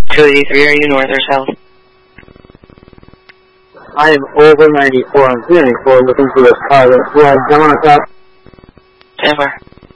283, are you north or south? I am over 94 on 394 looking for this car. Well, I'm on top. Stand where?